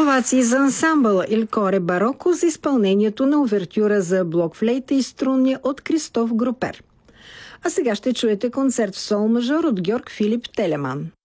Овации за ансамбъл Il Core Barocco за изпълнението на увертюра за блокфлейта и струнни от Кристоф Групер. А сега ще чуете концерт в сол мажор от Георг Филип Телеман.